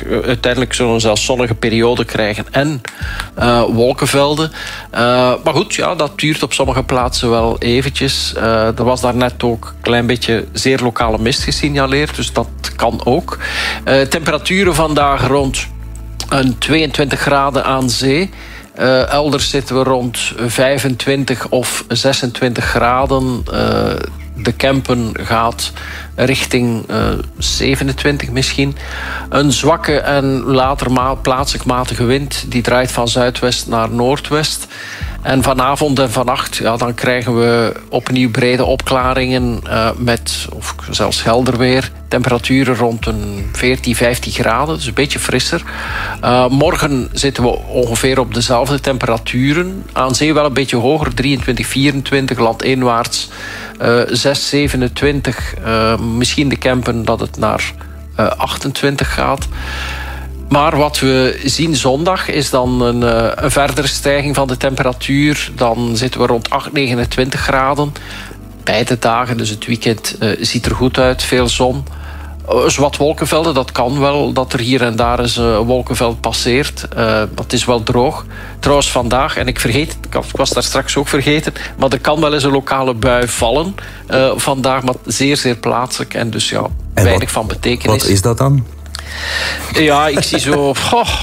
Uiteindelijk zullen we zelfs zonnige perioden krijgen en wolkenvelden. Maar goed, ja, dat duurt op sommige plaatsen wel eventjes. Er was daarnet ook een klein beetje zeer lokale mist gesignaleerd, dus dat kan ook. Temperaturen vandaag rond een 22 graden aan zee. Elders zitten we rond 25 of 26 graden. De Kempen gaat richting 27 misschien. Een zwakke en later plaatselijk matige wind. Die draait van zuidwest naar noordwest. En vanavond en vannacht dan krijgen we opnieuw brede opklaringen met, of zelfs helder weer. Temperaturen rond een 14, 15 graden, dus een beetje frisser. Morgen zitten we ongeveer op dezelfde temperaturen. Aan zee wel een beetje hoger, 23, 24, landinwaarts 6, 27. Misschien de Kempen dat het naar 28 gaat. Maar wat we zien zondag is dan een verdere stijging van de temperatuur. Dan zitten we rond 8, 29 graden. Beide dagen, dus het weekend ziet er goed uit. Veel zon. Wat wolkenvelden, dat kan wel. Dat er hier en daar eens een wolkenveld passeert. Het is wel droog. Trouwens vandaag, en ik was daar straks ook vergeten, maar er kan wel eens een lokale bui vallen. Vandaag, maar zeer, zeer plaatselijk. En dus weinig van betekenis. Wat is dat dan? Ja, ik zie zo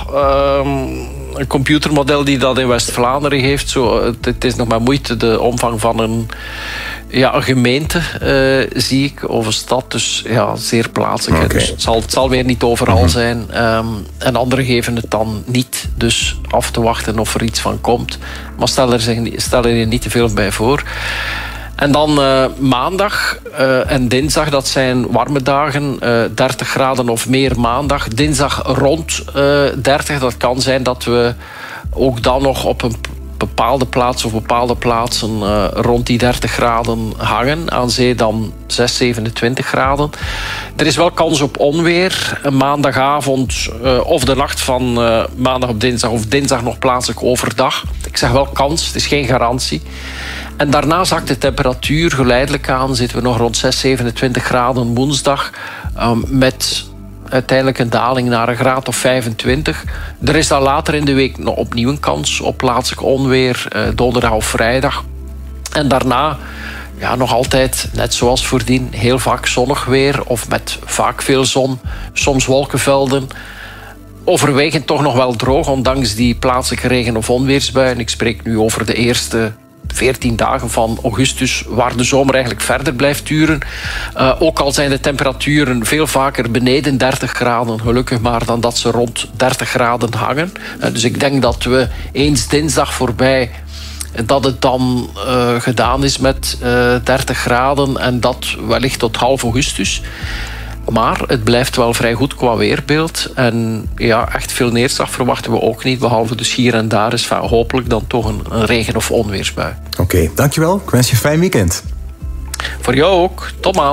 een computermodel die dat in West-Vlaanderen heeft. Het is nog maar moeite de omvang van een gemeente, zie ik, of een stad. Dus ja, zeer plaatselijk. Okay. Dus het zal weer niet overal zijn. En anderen geven het dan niet. Dus af te wachten of er iets van komt. Maar stel er je niet te veel bij voor. En dan maandag en dinsdag, dat zijn warme dagen. 30 graden of meer maandag. Dinsdag rond 30. Dat kan zijn dat we ook dan nog op een bepaalde plaats of bepaalde plaatsen rond die 30 graden hangen. Aan zee dan 6, 27 graden. Er is wel kans op onweer. Maandagavond of de nacht van maandag op dinsdag of dinsdag nog plaatselijk overdag. Ik zeg wel kans, het is geen garantie. En daarna zakt de temperatuur geleidelijk aan. Zitten we nog rond 6, 27 graden woensdag. Met uiteindelijk een daling naar een graad of 25. Er is dan later in de week nog opnieuw een kans op plaatselijk onweer. Donderdag of vrijdag. En daarna nog altijd, net zoals voordien, heel vaak zonnig weer. Of met vaak veel zon. Soms wolkenvelden. Overwegend toch nog wel droog, ondanks die plaatselijke regen- of onweersbuien. Ik spreek nu over de eerste 14 dagen van augustus, waar de zomer eigenlijk verder blijft duren. Ook al zijn de temperaturen veel vaker beneden 30 graden, gelukkig maar, dan dat ze rond 30 graden hangen. Dus ik denk dat we eens dinsdag voorbij, dat het dan gedaan is met 30 graden en dat wellicht tot half augustus. Maar het blijft wel vrij goed qua weerbeeld. En echt veel neerslag verwachten we ook niet. Behalve dus hier en daar is hopelijk dan toch een regen- of onweersbui. Oké, dankjewel. Ik wens je een fijn weekend. Voor jou ook. Tot maandag.